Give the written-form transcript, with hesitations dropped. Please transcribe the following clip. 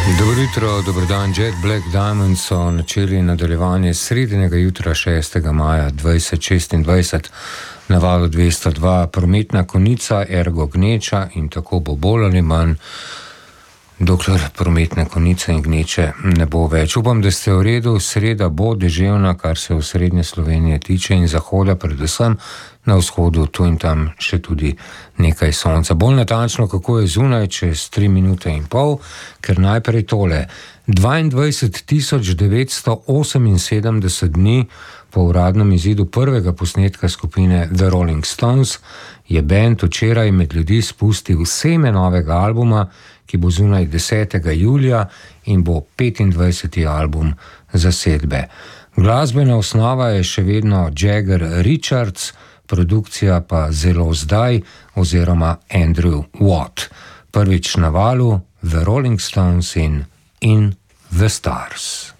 Dobro jutro, dober dan. Jet Black Diamonds so načeli nadaljevanje sredinega jutra 6. maja 2026 na valu 202. Prometna konica, ergo gneča in tako bo bolj ali manj, dokler prometne konice in gneče ne bo več. Upam, da ste v redu. Sreda bo deževna, kar se v srednje Slovenije tiče in zahoda, predvsem na vzhodu, tu in tam še tudi nekaj sonca. Bolj natančno, kako je zunaj, čez 3 minute in pol, ker najprej tole. 22.978 dni po uradnem izidu prvega posnetka skupine The Rolling Stones je band včeraj med ljudi spustil seme novega albuma, ki bo zunaj 10. julija in bo 25. album zasedbe. Glasbena osnova je še vedno Jagger Richards, produkcija pa zelo zdaj oziroma Andrew Watt. Prvič na valu The Rolling Stones in the Stars.